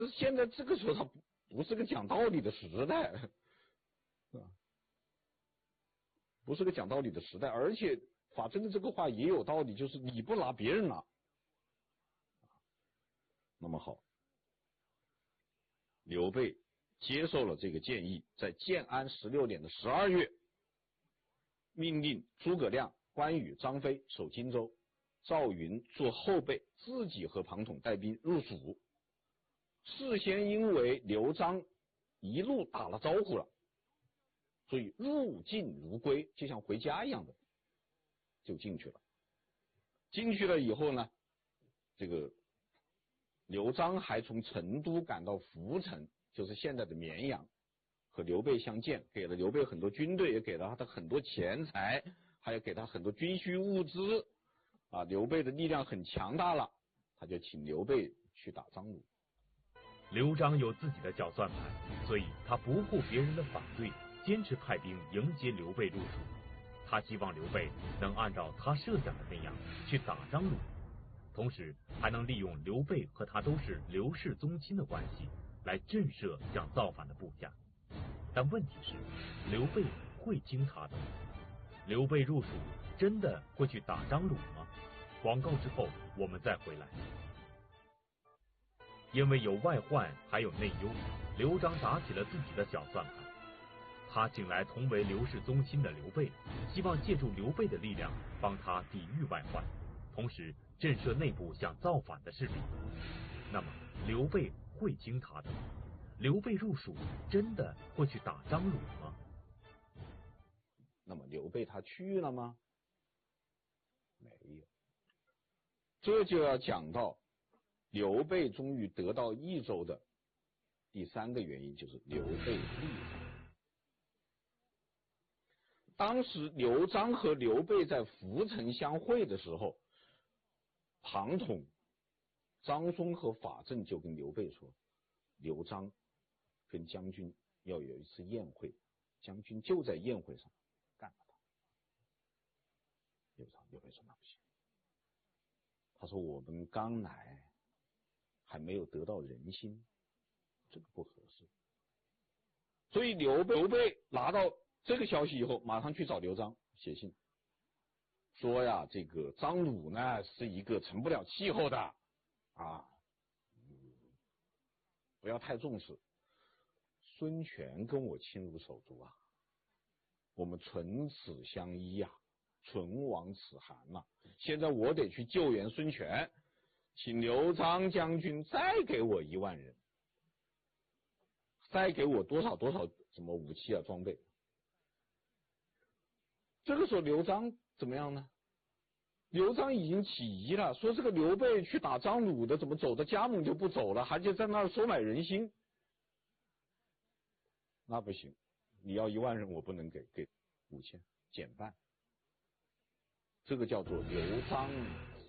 现在这个时候他不是个讲道理的时代，是吧？不是个讲道理的时代，而且法正的这个话也有道理，就是你不拿别人拿。那么好，刘备接受了这个建议，在建安16年的12月，命令诸葛亮、关羽、张飞守荆州，赵云做后备，自己和庞统带兵入蜀。事先因为刘璋一路打了招呼了，所以入境如归，就像回家一样的，就进去了。进去了以后呢，这个刘璋还从成都赶到涪城，就是现在的绵阳，和刘备相见，给了刘备很多军队，也给了他很多钱财，还有给他很多军需物资啊。刘备的力量很强大了，他就请刘备去打张鲁。 刘璋有自己的小算盘，所以他不顾别人的反对，坚持派兵迎接刘备入蜀。他希望刘备能按照他设想的那样去打张鲁，同时还能利用刘备和他都是刘氏宗亲的关系来震慑想造反的部下。但问题是，刘备会听他的吗？刘备入蜀真的会去打张鲁吗？广告之后我们再回来。因为有外患还有内忧，刘璋打起了自己的小算盘。他请来同为刘氏宗亲的刘备，希望借助刘备的力量帮他抵御外患，同时震慑内部想造反的势力。那么刘备会听他的吗？刘备入蜀真的会去打张鲁吗？ 那么刘备他去了吗？没有。这就要讲到刘备终于得到益州的第3个原因，就是刘备立场。当时刘璋和刘备在涪城相会的时候，庞统、张松和法正就跟刘备说，刘璋跟将军要有一次宴会，将军就在宴会上干了他。刘备说那不行，他说我们刚来还没有得到人心，这个不合适。所以刘备拿到这个消息以后，马上去找刘璋写信，说呀，这个张鲁呢是一个成不了气候的啊，不要太重视。孙权跟我亲如手足啊，我们唇齿相依啊，唇亡齿寒啊。现在我得去救援孙权，请刘璋将军再给我1万人，再给我多少什么武器啊装备。这个时候刘璋怎么样呢？刘璋已经起疑了，说这个刘备去打张鲁的，怎么走到家门就不走了，还就在那儿收买人心。那不行，你要1万人我不能给5000，减半。这个叫做刘璋